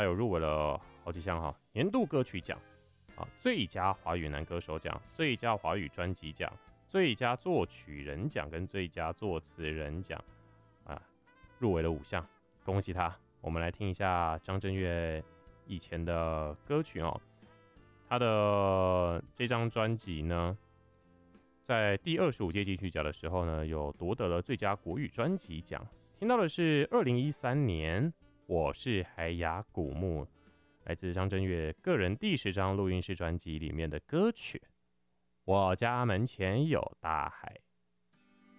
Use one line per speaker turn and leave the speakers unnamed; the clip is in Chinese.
有入围了好几项哈，年度歌曲奖啊，最佳华语男歌手奖、最佳华语专辑奖、最佳作曲人奖跟最佳作词人奖啊，入围了5项，恭喜他！我们来听一下张震岳以前的歌曲哦。他的这张专辑呢，在第25届金曲奖的时候呢，有夺得了最佳国语专辑奖。听到的是2013年《我是海雅古木》，来自张震岳个人第10张录音室专辑里面的歌曲《我家门前有大海》。